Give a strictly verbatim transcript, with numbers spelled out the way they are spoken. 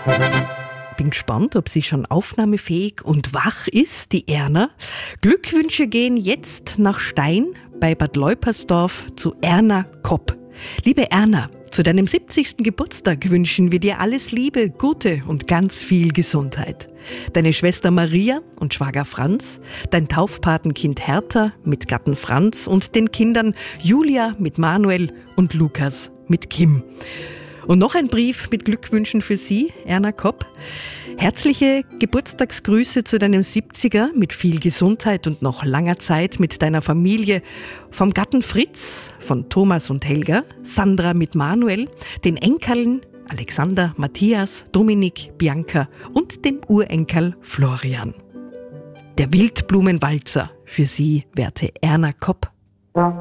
Bin gespannt, ob sie schon aufnahmefähig und wach ist, die Erna. Glückwünsche gehen jetzt nach Stein bei Bad Leupersdorf zu Erna Kopp. Liebe Erna, zu deinem siebzigsten Geburtstag wünschen wir dir alles Liebe, Gute und ganz viel Gesundheit. Deine Schwester Maria und Schwager Franz, dein Taufpatenkind Hertha mit Gatten Franz und den Kindern Julia mit Manuel und Lukas mit Kim. Und noch ein Brief mit Glückwünschen für Sie, Erna Kopp. Herzliche Geburtstagsgrüße zu deinem siebziger mit viel Gesundheit und noch langer Zeit mit deiner Familie. Vom Gatten Fritz, von Thomas und Helga, Sandra mit Manuel, den Enkeln Alexander, Matthias, Dominik, Bianca und dem Urenkel Florian. Der Wildblumenwalzer für Sie, werte Erna Kopp.